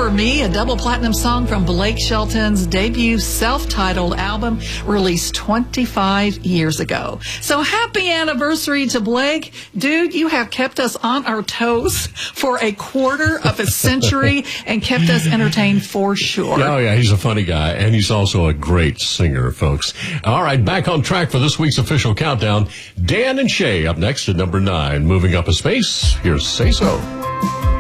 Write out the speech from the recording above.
for Me, a double platinum song from Blake Shelton's debut self-titled album released 25 years ago. So happy anniversary to Blake. Dude, you have kept us on our toes for a quarter of a century and kept us entertained for sure. Oh, yeah, he's a funny guy, and he's also a great singer, folks. All right, back on track for this week's official countdown. Dan and Shay up next at number 9. Moving up a space, here's Say So.